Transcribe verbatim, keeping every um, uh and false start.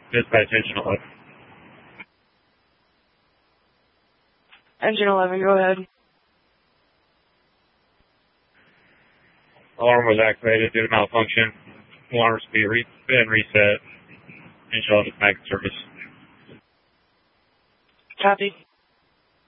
Dispatch engine eleven. Engine eleven, go ahead. Alarm was activated due to malfunction. Alarms be re- been reset. Engine eleven is back in service. Copy.